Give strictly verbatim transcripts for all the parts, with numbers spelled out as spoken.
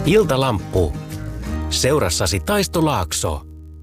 Iltalamppu. Seurassasi Taisto Laakso.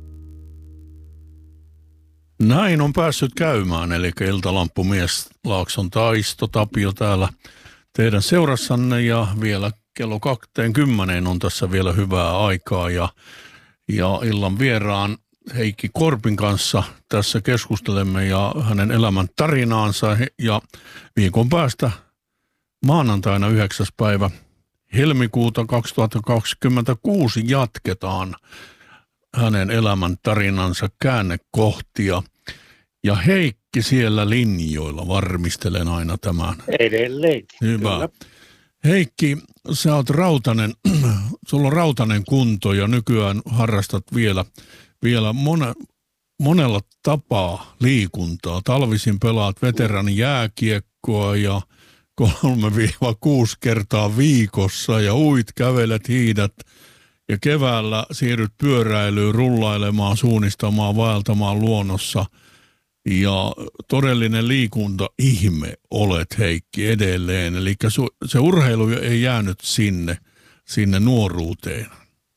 Näin on päässyt käymään, eli Iltalamppumies Laakson Taisto Tapio täällä teidän seurassanne, ja vielä kello kaksikymmentä on tässä vielä hyvää aikaa, ja, ja illan vieraan Heikki Korpin kanssa tässä keskustelemme ja hänen elämän tarinaansa, ja viikon päästä maanantaina yhdeksäs päivä helmikuuta kaksituhattakaksikymmentäkuusi jatketaan hänen elämän tarinansa käännekohtia. Ja Heikki siellä linjoilla, varmistelen aina tämän. Edelleen. Hyvä. Kyllä. Heikki, sä oot rautanen, sulla on rautanen kunto ja nykyään harrastat vielä, vielä mone, monella tapaa liikuntaa. Talvisin pelaat veteraani jääkiekkoa ja kolme kuusi kertaa viikossa ja uit, kävelet, hiidät ja keväällä siirryt pyöräilyyn, rullailemaan, suunnistamaan, vaeltamaan luonnossa. Ja todellinen liikunta-ihme olet, Heikki, edelleen. Eli se urheilu ei jäänyt sinne, sinne nuoruuteen.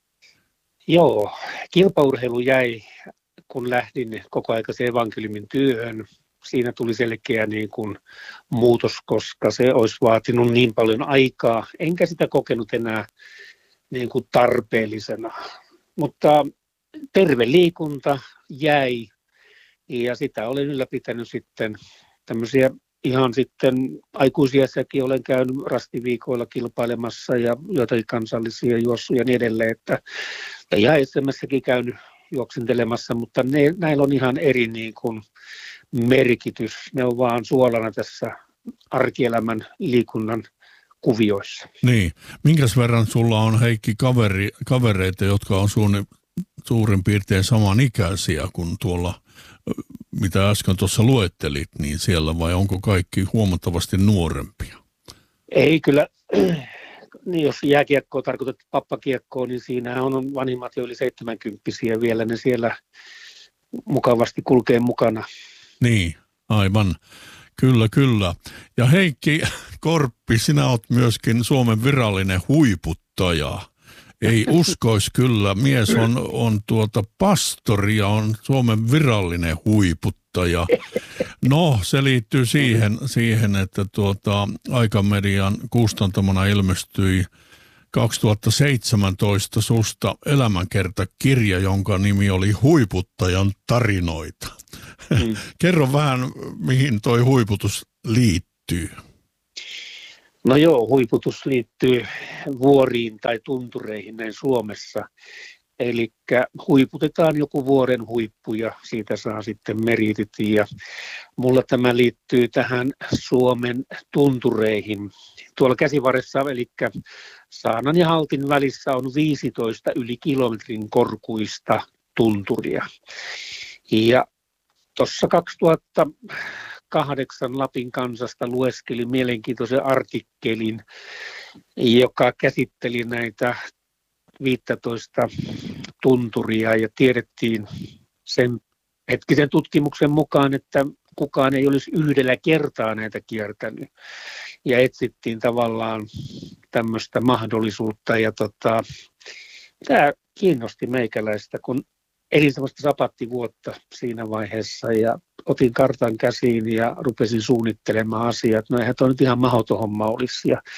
Joo, kilpaurheilu jäi, kun lähdin kokoaikaiseen evankeliumin työhön. Siinä tuli selkeä niin kuin muutos, koska se olisi vaatinut niin paljon aikaa. Enkä sitä kokenut enää niin kuin tarpeellisena. Mutta terve liikunta jäi. Ja sitä olen ylläpitänyt sitten tämmöisiä ihan sitten aikuisiässäkin olen käynyt rastiviikoilla kilpailemassa ja joitakin kansallisia juossuja ja niin edelleen. Että, ja S M:ssäkin käynyt juoksentelemassa, mutta ne, näillä on ihan eri niin kuin merkitys. Ne on vaan suolana tässä arkielämän liikunnan kuvioissa. Niin. Minkäs verran sulla on, Heikki, kaveri, kavereita, jotka on suunni, suurin piirtein samanikäisiä kuin tuolla, mitä äsken tuossa luettelit, niin siellä, vai onko kaikki huomattavasti nuorempia? Ei kyllä, niin jos jääkiekkoa tarkoitat pappakiekkoa, niin siinä on vanhimmat jo yli seitsemänkymppisiä vielä, ne siellä mukavasti kulkee mukana. Niin, aivan. Kyllä, kyllä. Ja Heikki Korppi, sinä olet myöskin Suomen virallinen huiputtaja. Ei uskois kyllä, mies on, on tuota pastori ja on Suomen virallinen huiputtaja. No, se liittyy siihen, siihen että tuota, Aikamedian kustantamana ilmestyi kaksituhattaseitsemäntoista susta elämänkertakirja, jonka nimi oli Huiputtajan tarinoita. Mm. Kerro vähän, mihin toi huiputus liittyy. No joo, huiputus liittyy vuoriin tai tuntureihin näin Suomessa. Eli huiputetaan joku vuoren huippu ja siitä saa sitten meritit. Ja mulla tämä liittyy tähän Suomen tuntureihin. Tuolla Käsivarressa, eli Saanan ja Haltin välissä on viisitoista yli kilometrin korkuista tunturia. Ja tuossa kaksituhattakahdeksan Lapin Kansasta lueskelin mielenkiintoisen artikkelin, joka käsitteli näitä viisitoista tunturia ja tiedettiin sen hetkisen tutkimuksen mukaan, että kukaan ei olisi yhdellä kertaa näitä kiertänyt. Ja etsittiin tavallaan tämmöistä mahdollisuutta ja tota, tämä kiinnosti meikäläistä, kun elin semmoista sapattivuotta siinä vaiheessa ja otin kartan käsiin ja rupesin suunnittelemaan asiat. No eihän toi nyt ihan mahdoton homma olisi. Ja,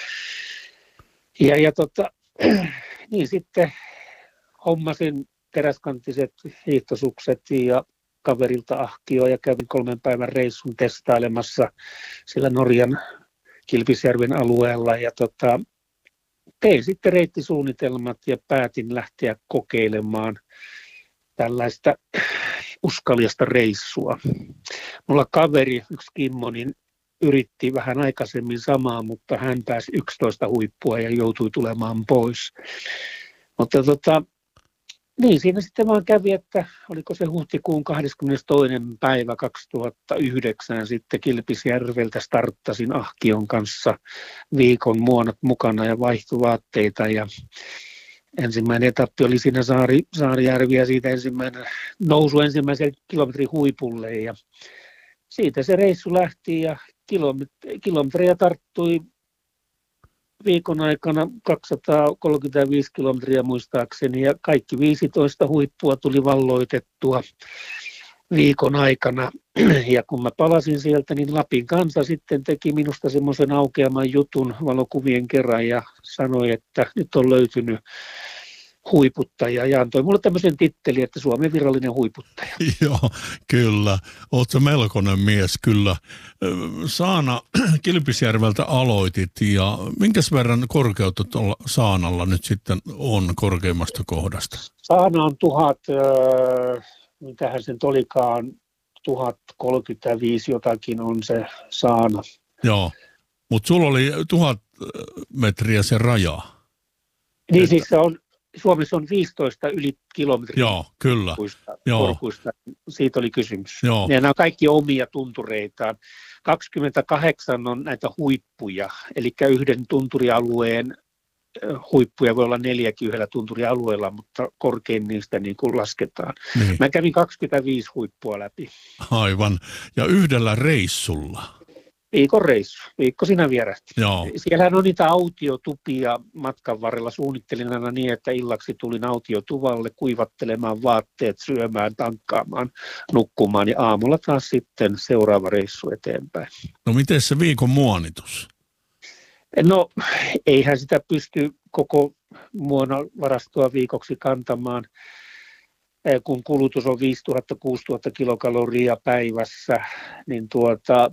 ja, ja tota, niin sitten hommasin teräskanttiset hiihtosukset ja kaverilta ahkio ja kävin kolmen päivän reissun testailemassa sillä Norjan Kilpisjärven alueella ja tota, tein sitten reittisuunnitelmat ja päätin lähteä kokeilemaan tällaista uskallista reissua. Mulla kaveri, yksi Kimmo, niin yritti vähän aikaisemmin samaa, mutta hän pääsi yksitoista huippua ja joutui tulemaan pois. Mutta tota, niin siinä sitten vaan kävi, että oliko se huhtikuun kahdeskymmenestoinen päivä kaksituhattayhdeksän sitten Kilpisjärveltä starttasin ahkion kanssa viikon muonat mukana ja vaihtovaatteita ja ensimmäinen etappi oli siinä Saari, Saarijärvi ja siitä ensimmäinen nousu ensimmäisen kilometrin huipulle ja siitä se reissu lähti ja kilomet- kilometrejä tarttui viikon aikana kaksisataakolmekymmentäviisi kilometriä muistaakseni ja kaikki viisitoista huippua tuli valloitettua viikon aikana. Ja kun mä palasin sieltä, niin Lapin kansa sitten teki minusta semmoisen aukeaman jutun valokuvien kerran ja sanoi, että nyt on löytynyt huiputtaja ja antoi mulle tämmöisen tittelin, että Suomen virallinen huiputtaja. Joo, kyllä. Oletko melkoinen mies, kyllä. Saana Kilpisjärveltä aloitit ja minkäs verran korkeutta tuolla Saanalla nyt sitten on korkeimmasta kohdasta? Saana on tuhat, äh, mitähän sen olikaan, tuhat kolmekymmentäviisi jotakin on se Saana. Joo, mutta sulla oli tuhat metriä se raja. Niin että... siis se on... Suomessa on viisitoista yli kilometriä. Joo, kyllä. Korkuista, korkuista. Siitä oli kysymys. Joo. Ja nämä on kaikki omia tuntureitaan. kaksikymmentäkahdeksan on näitä huippuja, eli yhden tunturialueen huippuja voi olla neljäkin yhdellä tunturialueella, mutta korkein niistä niin kuin lasketaan. Niin. Mä kävin kaksikymmentäviisi huippua läpi. Aivan. Ja yhdellä reissulla. Viikon reissu. Viikko siinä vierähti. Joo. Siellähän on niitä autiotupia matkan varrella. Suunnittelin aina niin, että illaksi tulin autiotuvalle kuivattelemaan vaatteet, syömään, tankkaamaan, nukkumaan ja aamulla taas sitten seuraava reissu eteenpäin. No miten se viikon muonitus? No eihän sitä pysty koko muonavarastoa viikoksi kantamaan, kun kulutus on viisituhatta kuusituhatta kilokaloria päivässä, niin tuota,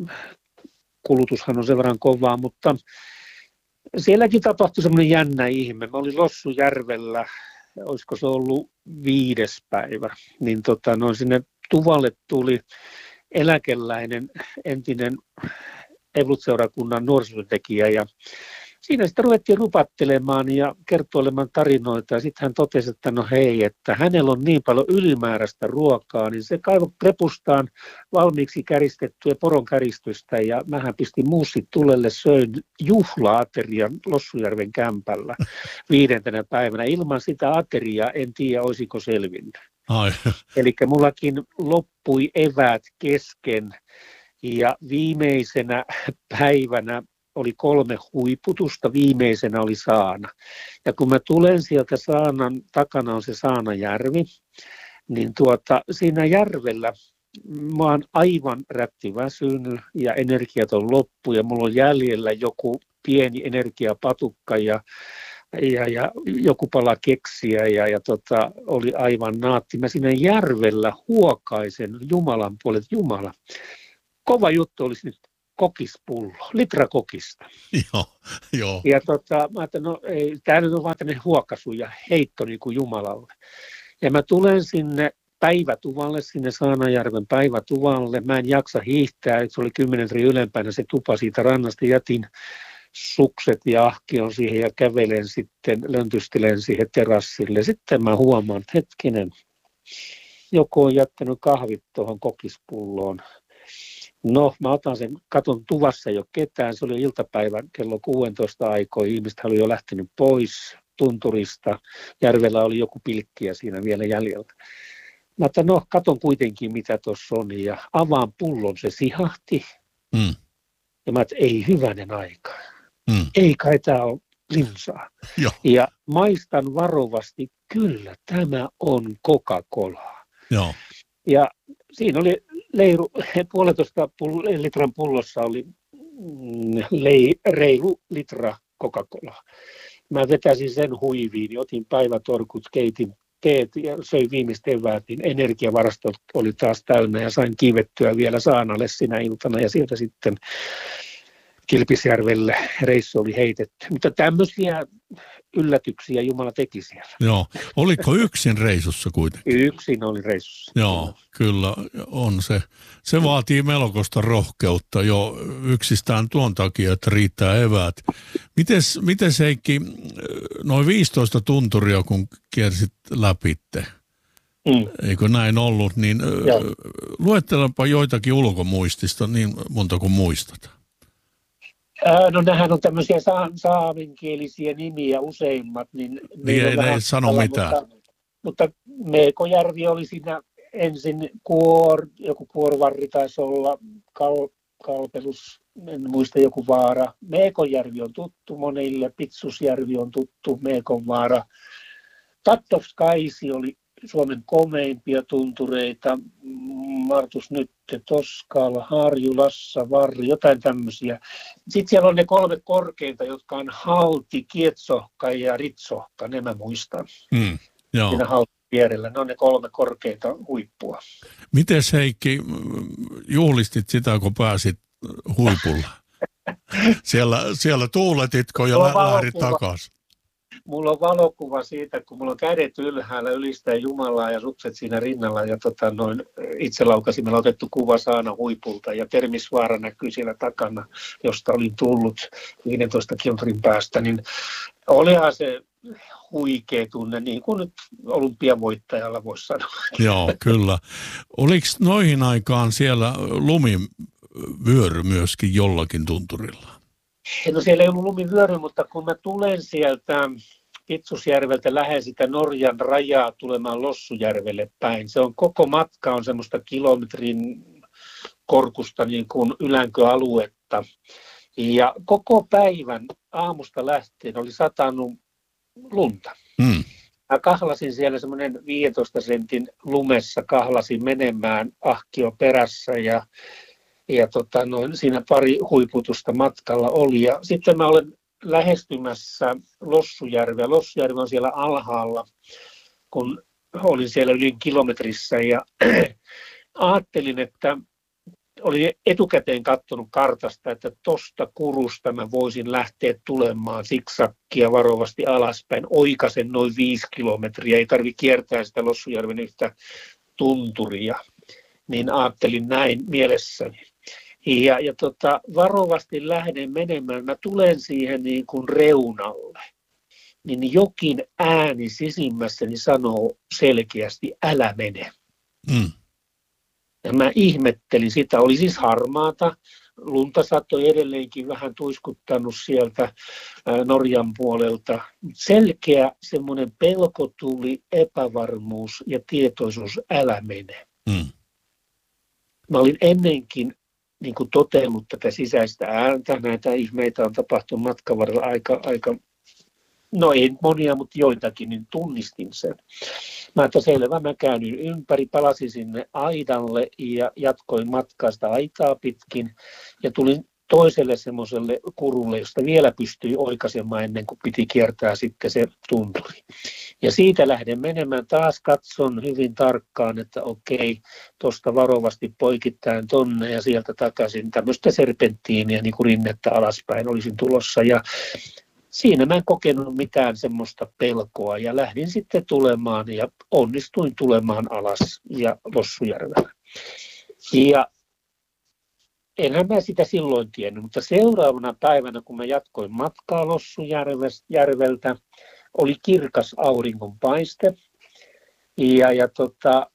kulutushan on sen verran kovaa, mutta sielläkin tapahtui semmoinen jännä ihme. Mä olin Lossujärvellä, olisiko se ollut viides päivä, niin tota, no sinne tuvalle tuli eläkeläinen entinen Evolut-seurakunnan nuorisotyöntekijä ja siinä sitten ruvettiin rupattelemaan ja kertoilemaan tarinoita ja sitten hän totesi, että no hei, että hänellä on niin paljon ylimääräistä ruokaa, niin se kaivoi repustaan valmiiksi käristettyä poron käristystä ja mähän pistin muussit tulelle, söin juhla-aterian Lossujärven kämpällä viidentenä päivänä. Ilman sitä ateriaa en tiedä, olisiko selvinnyt. Eli mullakin loppui eväät kesken ja viimeisenä päivänä oli kolme huiputusta, viimeisenä oli Saana. Ja kun mä tulen sieltä Saanan, takana on se Saanajärvi, niin tuota, siinä järvellä mä oon aivan rättiväsynyt ja energiat on loppu ja mulla on jäljellä joku pieni energiapatukka ja, ja, ja joku pala keksiä ja, ja tota, oli aivan naatti. Mä siinä järvellä huokaisen Jumalan puolet, Jumala. Kova juttu olisi nyt kokispullo, litra kokista. Joo, joo. Ja tota, mä ajattelin, no ei, tämä nyt on vaan tämmöinen huokaisu ja heitto niin kuin Jumalalle. Ja mä tulen sinne päivätuvalle, sinne Saanajärven päivätuvalle. Mä en jaksa hiihtää, se oli kymmenen metriä ylempänä se tupa siitä rannasta. Jätin sukset ja ahkion siihen ja kävelen sitten, löntystelen siihen terassille. Sitten mä huomaan, että hetkinen, joku on jättänyt kahvit tuohon kokispulloon. No, mä otan sen, katon tuvassa ei ole ketään, se oli iltapäivän kello kuusitoista aikoina, ihmiset oli jo lähtenyt pois tunturista, järvellä oli joku pilkkiä siinä vielä jäljellä. Mä otan, no, katon kuitenkin mitä tuossa on ja avaan pullon, se sihahti mm. ja mä otan, ei hyvänen aika, mm. ei kai tää ole limsaa. Jo. Ja maistan varovasti, kyllä tämä on Coca-Colaa. Joo. Ja siinä oli leiru, puolitoista pull- litran pullossa oli mm, lei, reilu litra Coca-Colaa. Mä vetäsin sen huiviin, otin päivätorkut, keitin teet ja söin viimeistä eväät, niin energiavarastot oli taas täynnä ja sain kiivettyä vielä Saanalle sinä iltana ja sieltä sitten Kilpisjärvelle reissu oli heitetty. Mutta tämmöisiä yllätyksiä Jumala teki siellä. Joo. Oliko yksin reissussa kuitenkin? Yksin oli reissussa. Joo, kyllä on se. Se vaatii melkoista rohkeutta jo yksistään tuon takia, että riittää eväät. Mites, mites Heikki, noin viisitoista tunturia kun kiersit läpitte, mm. eikö näin ollut, niin Joo. luettelepa joitakin ulkomuistista niin monta kuin muistat. No nämähän on tämmöisiä sa- saamenkielisiä nimiä useimmat. Niin niin ei, ei sano alla, mitään. Mutta, mutta Meekojärvi oli siinä ensin kuor, joku kuorvarri taisi olla, kal, kalpelus, en muista joku vaara. Meekonjärvi on tuttu monille, Pitsusjärvi on tuttu, Meekonvaara. Tattovskaisi oli Suomen komeimpia tuntureita, Martus Nytte, Toskaala, Harjulassa, Varri, jotain tämmöisiä. Sitten siellä on ne kolme korkeinta, jotka on Halti, Kietsohka ja Ritsohka, ne mä muistan. Mm, joo. Siinä Halti vierellä, ne on ne kolme korkeinta huippua. Mites Heikki, juhlistit sitä, kun pääsit huipulle? Siellä, siellä tuuletitko ja lähdit takaisin? Mulla on valokuva siitä, kun mulla on kädet ylhäällä, ylistää Jumalaa ja sukset siinä rinnalla. Ja tota, noin itselaukasimella otettu kuva Saana huipulta. Ja Termisvaara näkyy siellä takana, josta olin tullut viidentoista kilometrin päästä. Niin olihan se huikea tunne, niin kuin nyt olympiavoittajalla voisi sanoa. Joo, kyllä. Oliko noihin aikaan siellä lumivyöry myöskin jollakin tunturilla? No siellä ei ollut lumivyöry, mutta kun mä tulen sieltä Pitsusjärveltä lähden sitä Norjan rajaa tulemaan Lossujärvelle päin. Se on koko matka on semmoista kilometrin korkusta niin kuin ylänkö-aluetta. Ja koko päivän aamusta lähtien oli satanut lunta. Hmm. Mä kahlasin siellä semmoinen viidentoista sentin lumessa, kahlasin menemään ahkio perässä ja Ja tota, noin, siinä pari huiputusta matkalla oli. Ja sitten mä olen lähestymässä Lossujärveä. Lossujärvi on siellä alhaalla, kun olin siellä yli kilometrissä. Ja ajattelin, että olin etukäteen katsonut kartasta, että tosta kurusta mä voisin lähteä tulemaan siksakkia varovasti alaspäin. Oikasen noin viisi kilometriä, ei tarvitse kiertää sitä Lossujärven yhtä tunturia. Niin ajattelin näin mielessäni. Ja, ja tota, varovasti lähden menemään. Mä tulen siihen niin kuin reunalle. Niin jokin ääni sisimmässäni sanoo selkeästi, älä mene. Mm. Ja mä ihmettelin sitä. Oli siis harmaata. Lunta satoi edelleenkin vähän tuiskuttanut sieltä ää, Norjan puolelta. Selkeä semmoinen pelko tuli, epävarmuus ja tietoisuus, älä mene. Mm. Mä olin ennenkin niin kuin totellut tätä sisäistä ääntä. Näitä ihmeitä on tapahtunut matkan varrella aika, aika, no ei monia, mutta joitakin, niin tunnistin sen. Mä että selvä, mä käännyin ympäri, palasin sinne aidalle ja jatkoin matkaa sitä aitaa pitkin. Ja tulin toiselle semmoiselle kurulle, josta vielä pystyi oikaisemaan ennen kuin piti kiertää sitten se tunturi. Ja siitä lähden menemään. Taas katson hyvin tarkkaan, että okei, tuosta varovasti poikittain tonne ja sieltä takaisin tämmöistä serpenttiiniä niin kuin rinnettä alaspäin olisin tulossa. Ja siinä mä en kokenut mitään semmoista pelkoa ja lähdin sitten tulemaan ja onnistuin tulemaan alas ja Lossujärvellä. Ja enhän mä sitä silloin tiennyt, mutta seuraavana päivänä, kun mä jatkoin matkaa Lossujärveltä, oli kirkas auringonpaiste. Ja, ja tota,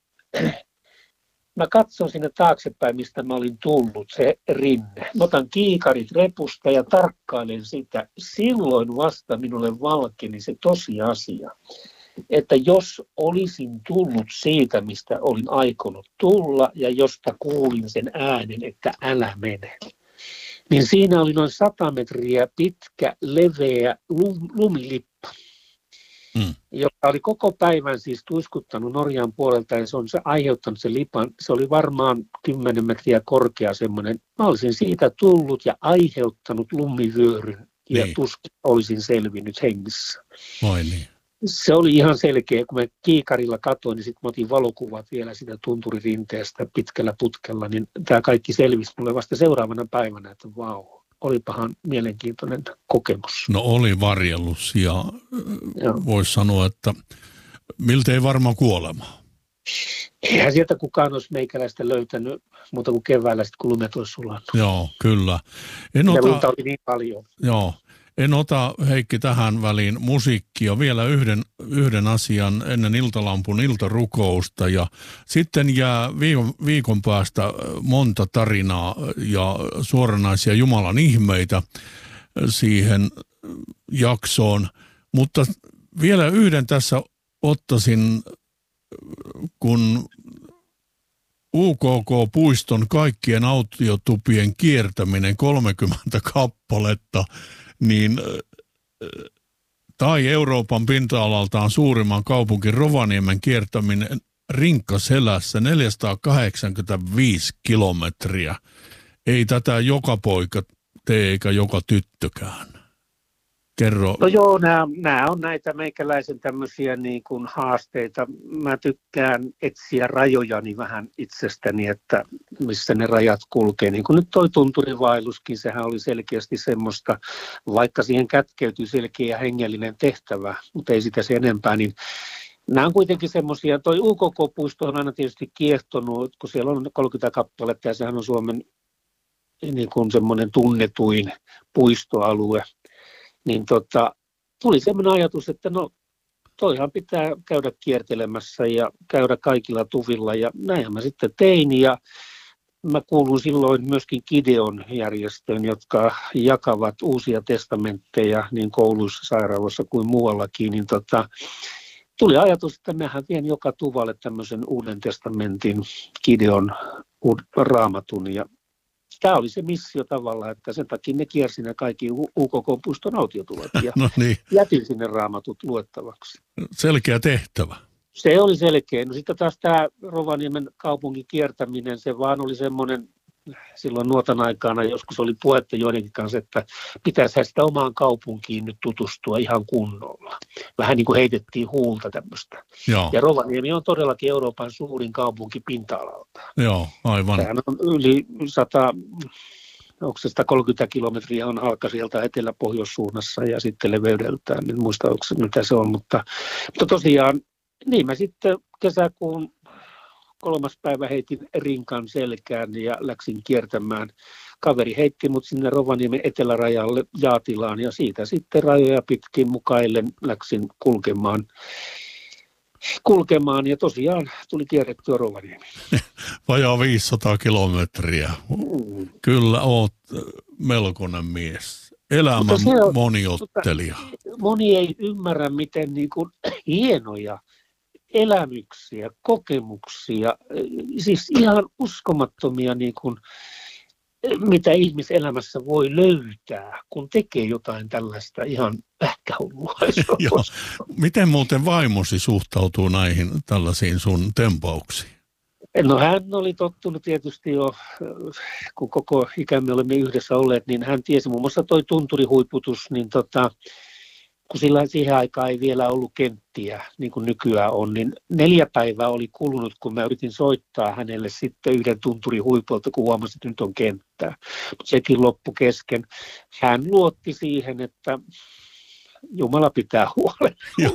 mä katson sinne taaksepäin, mistä mä olin tullut, se rinne. Mä otan kiikarit repusta ja tarkkailen sitä. Silloin vasta minulle valkeni se tosiasia, että jos olisin tullut siitä, mistä olin aikonut tulla ja josta kuulin sen äänen, että älä mene, niin siinä oli noin sata metriä pitkä, leveä lum, lumilippa, mm. joka oli koko päivän siis tuiskuttanut Norjan puolelta ja se on se aiheuttanut sen lipan. Se oli varmaan kymmenen metriä korkea semmoinen. Mä olisin siitä tullut ja aiheuttanut lumivyöryn ja niin. Tuskin olisin selvinnyt hengissä. Vai niin. Se oli ihan selkeä, kun mä kiikarilla katsoin, niin sitten mä otin valokuvat vielä sitä tunturirinteestä pitkällä putkella, niin tämä kaikki selvisi mulle vasta seuraavana päivänä, että vau, olipahan mielenkiintoinen kokemus. No oli varjellus ja voisi sanoa, että miltei varmaan kuolema. Eihän sieltä kukaan olisi meikäläistä löytänyt muuta kuin keväällä, sit, kun lumet olisi sulannut. Joo, kyllä. En ja ota, lunta oli niin paljon. Joo. En ota, Heikki, tähän väliin musiikkia. Vielä yhden, yhden asian ennen iltalampun iltarukousta. Ja sitten jää viikon, viikon päästä monta tarinaa ja suoranaisia Jumalan ihmeitä siihen jaksoon. Mutta vielä yhden tässä ottaisin, kun U K K-puiston kaikkien autiotupien kiertäminen kolmekymmentä kappaletta, niin tai Euroopan pinta-alaltaan suurimman kaupunki Rovaniemen kiertäminen rinkkaselässä neljäsataakahdeksankymmentäviisi kilometriä. Ei tätä joka poika tee eikä joka tyttökään. Kerro. No joo, nämä, nämä on näitä meikäläisen tämmöisiä niin kuin haasteita. Mä tykkään etsiä rajojani vähän itsestäni, että missä ne rajat kulkee. Niin kuin nyt toi tunturivaelluskin, sehän oli selkeästi semmoista, vaikka siihen kätkeytyy selkeä ja hengellinen tehtävä, mutta ei sitä sen enempää, niin nämä on kuitenkin semmoisia, toi U K K-puisto on aina tietysti kiehtonut, kun siellä on kolmekymmentä kappaletta ja sehän on Suomen niin kuin semmoinen tunnetuin puistoalue. Niin tota, tuli semmoinen ajatus, että no toihan pitää käydä kiertelemässä ja käydä kaikilla tuvilla ja näinhän mä sitten tein ja mä kuulun silloin myöskin Gideon järjestöön, jotka jakavat uusia testamentteja niin kouluissa, sairaaloissa kuin muuallakin, niin tota, tuli ajatus, että mähän vien joka tuvalle tämmöisen uuden testamentin Gideon raamatun ja tämä oli se missio tavallaan, että sen takia ne kiersi ne kaikki U K K-puiston autiotuvat ja no niin. jätin sinne raamatut luettavaksi. Selkeä tehtävä. Se oli selkeä. No sitten taas tämä Rovaniemen kaupungin kiertäminen, se vaan oli semmoinen, silloin nuotan aikana joskus oli puhetta joidenkin kanssa, että pitäisi sitä omaan kaupunkiin nyt tutustua ihan kunnolla. Vähän niin kuin heitettiin huulta tämmöistä. Joo. Ja Rovaniemi on todellakin Euroopan suurin kaupunki pinta-alalta. Joo, aivan. Sehän on yli sata, onko se sata kolmekymmentä kilometriä on halka sieltä etelä-pohjoissuunnassa ja sitten leveydeltään, en muista onko se, mitä se on, mutta, mutta tosiaan niin mä sitten kesäkuun kolmas päivä heitin rinkan selkään ja läksin kiertämään. Kaveri heitti mut sinne Rovaniemen etelärajalle Jaatilaan ja siitä sitten rajoja pitkin mukaillen läksin kulkemaan. kulkemaan ja tosiaan tuli kierrettyä Rovaniemi. Vajaa viisisataa kilometriä. Mm. Kyllä oot melkoinen mies. Elämän on, moniottelija. Moni ei ymmärrä, miten niin kuin hienoja elämyksiä, kokemuksia, siis ihan uskomattomia, niin kuin, mitä ihmiselämässä voi löytää, kun tekee jotain tällaista ihan pähkähullua. Miten muuten vaimosi suhtautuu näihin tällaisiin sun tempauksiin? No hän oli tottunut tietysti jo, kun koko ikämme olemme yhdessä olleet, niin hän tiesi muun muassa toi tunturihuiputus, niin tota, kun sillä siihen aikaan ei vielä ollut kenttiä, niin kuin nykyään on, niin neljä päivää oli kulunut, kun mä yritin soittaa hänelle sitten yhden tunturihuipulta, kun huomasin, että nyt on kenttää. Mutta sekin loppu kesken. Hän luotti siihen, että Jumala pitää huolen.